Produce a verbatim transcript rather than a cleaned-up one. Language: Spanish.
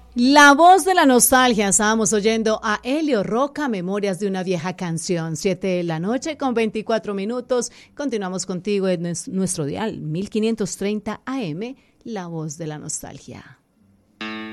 La voz de la nostalgia, estábamos oyendo a Elio Roca, Memorias de una vieja canción, siete de la noche con veinticuatro minutos, continuamos contigo en nuestro dial mil quinientos treinta A M, La voz de la nostalgia.